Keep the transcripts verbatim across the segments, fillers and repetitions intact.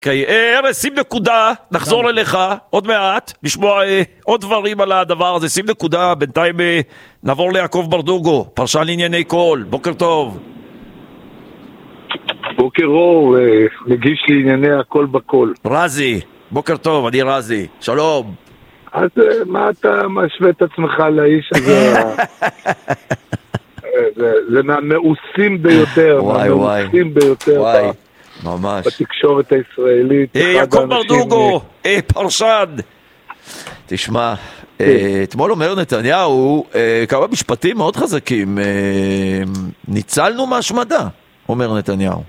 ארז, שים נקודה, נחזור אליך עוד מעט, לשמוע עוד דברים על הדבר הזה. שים נקודה, בינתיים נעבור ליעקב ברדוגו, פרשן לענייני קול. בוקר טוב. בוקר אור, מגיש לענייני הכל בכל. רזי, בוקר טוב, אני רזי, שלום. אז מה אתה משווה את עצמך לאיש הזה? זה, זה מהמאוסים ביותר, וואי, מהמאוסים ביותר וואי, ב... ממש. בתקשורת הישראלית. יעקב ברדוגו, פרשן. תשמע, אתמול אומר נתניהו כמה משפטים מאוד חזקים. ניצלנו מהשמדה, אומר נתניהו.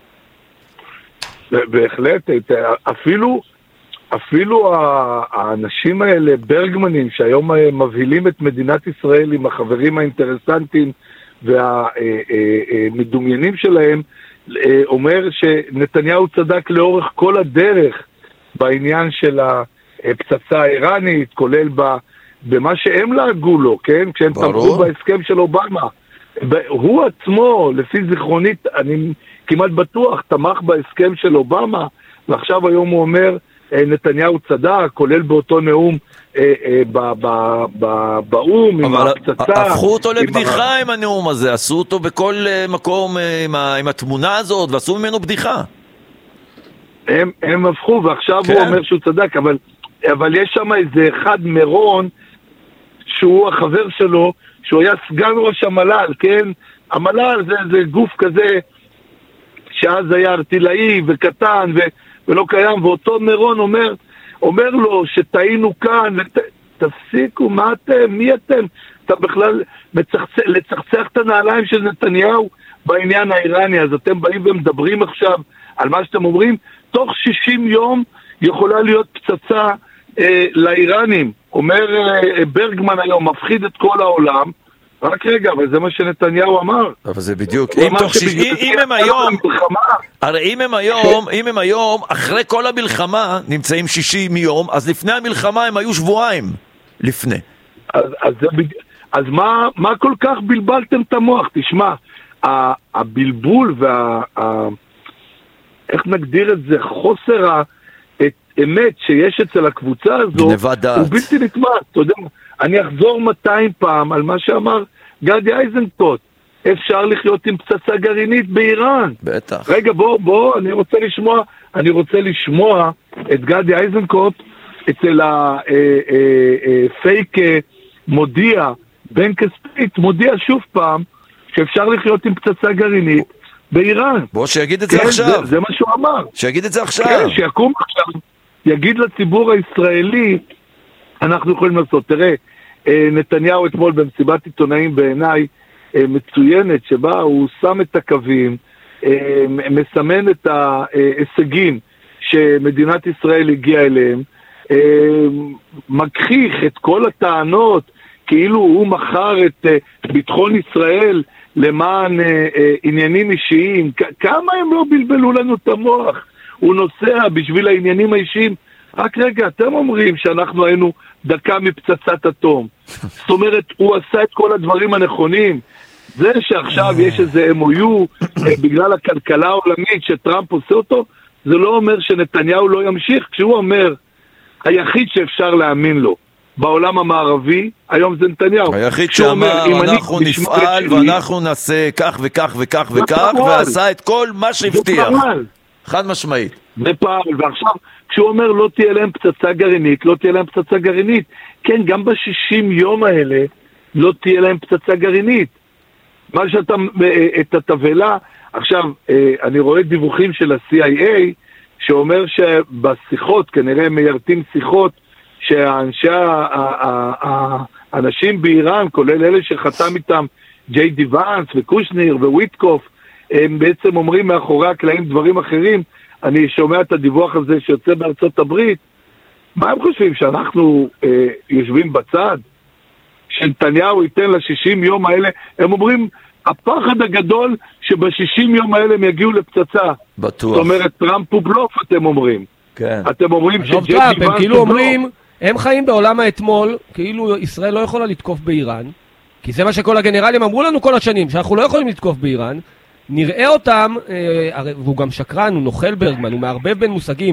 בהחלט, אפילו אפילו האנשים האלה, ברגמנים, שהיום מבהילים את מדינת ישראל עם החברים האינטרסנטים והמדומיינים שלהם, אומר שנתניהו צדק לאורך כל הדרך בעניין של הפצצה האיראנית, כולל במה שהם לעגו לו, כן? כשהם תמכו בהסכם של אובמה. הוא עצמו, לפי זיכרונית, אני כמעט בטוח, תמך בהסכם של אובמה, ועכשיו היום הוא אומר, נתניהו צדק, כולל באותו נאום באום, עם הפצצה. הפכו אותו לבדיחה עם הנאום הזה, עשו אותו בכל מקום עם התמונה הזאת, ועשו ממנו בדיחה. הם הפכו, ועכשיו הוא אומר שהוא צדק, אבל יש שם איזה אחד מרון, שהוא החבר שלו, שהוא היה סגן ראש המל"ל, כן? המל"ל זה גוף כזה, שאז היה ארטילאי וקטן ו... ולא קיים, ואותו מרון אומר, אומר לו שטעינו כאן, ות... תפסיקו, מה אתם, מי אתם? אתה בכלל מצחצח, לצחצח את הנעליים של נתניהו בעניין האיראני, אז אתם באים ומדברים עכשיו על מה שאתם אומרים, תוך שישים יום יכולה להיות פצצה אה, לאיראנים, אומר אה, ברגמן היום, מפחיד את כל העולם, רק רגע, אבל זה מה שנתניהו אמר. אבל זה בדיוק, אם הם היום, הרי אם הם היום, אם הם היום, אחרי כל המלחמה, נמצאים שישים יום, אז לפני המלחמה הם היו שבועיים לפני. אז מה כל כך בלבלתם את המוח? תשמע, הבלבול וה... איך נגדיר את זה? חוסר האמת שיש אצל הקבוצה הזו, הוא בלתי נתמד, אתה יודע מה? אני אחזור מאתיים פעם על מה שאמר גדי איזנקוט. אפשר לחיות עם פצצה גרעינית באיראן. בטח. רגע, בוא, בוא, אני רוצה לשמוע, אני רוצה לשמוע את גדי איזנקוט אצל הפייק מודיע, בן כספית, מודיע שוב פעם שאפשר לחיות עם פצצה גרעינית באיראן. בוא, שיגיד את זה כן, עכשיו. זה, זה מה שהוא אמר. שיגיד את זה עכשיו. כן, שיקום עכשיו, יגיד לציבור הישראלי, אנחנו יכולים לעשות. תראה, נתניהו אתמול במסיבת עיתונאים בעיניי מצוינת, שבה הוא שם את הקווים, מסמן את ההישגים שמדינת ישראל הגיעה אליהם, מכחיך את כל הטענות, כאילו הוא מכר את ביטחון ישראל למען עניינים אישיים. כמה הם לא בלבלו לנו את המוח? הוא נוסע בשביל העניינים האישיים. רק רגע, אתם אומרים שאנחנו היינו דקה מפצצת אטום. זאת אומרת, הוא עשה את כל הדברים הנכונים. זה שעכשיו יש איזה אם או יו בגלל הכלכלה העולמית שטראמפ עושה אותו, זה לא אומר שנתניהו לא ימשיך. כשהוא אומר, היחיד שאפשר להאמין לו בעולם המערבי, היום זה נתניהו. היחיד שאמר, אנחנו נפעל ואנחנו נעשה כך וכך וכך וכך, ועשה את כל מה שהבטיח. חד משמעית. ופעל, ועכשיו, כשהוא אומר לא תהיה להם פצצה גרעינית, לא תהיה להם פצצה גרעינית. כן, גם בשישים יום האלה לא תהיה להם פצצה גרעינית. מה שאתה, את התבלה, עכשיו, אני רואה דיווחים של ה-סי איי איי, שאומר שבשיחות, כנראה מיירתים שיחות, שהאנשי, האנשים באיראן, כולל אלה שחתם איתם, ג'יי די ואנס וקושניר וויטקוף, הם בעצם אומרים מאחורי הקלעים דברים אחרים. אני שומע את הדיווח הזה שיוצא בארצות הברית. מה הם חושבים? שאנחנו אה, יושבים בצד? שנתניהו ייתן ל-שישים יום האלה? הם אומרים, הפחד הגדול שבשישים יום האלה הם יגיעו לפצצה. בטוח. זאת אומרת, טראמפ הוא בלוף, אתם אומרים. כן. אתם אומרים שג'יי די ואנס הם כאילו אומרים, הם חיים בעולם האתמול, כאילו ישראל לא יכולה לתקוף באיראן, כי זה מה שכל הגנרלים אמרו לנו כל השנים, שאנחנו לא יכולים לתקוף באיראן, נראה אותם, והוא גם שקרן, הוא נוכל ברגמן, הוא מערבב בין מושגים,